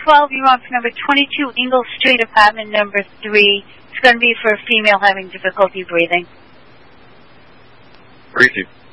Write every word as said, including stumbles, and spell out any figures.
twelve, you're on for number twenty-two, Ingle Street, apartment number three. It's going to be for a female having difficulty breathing. Brief you.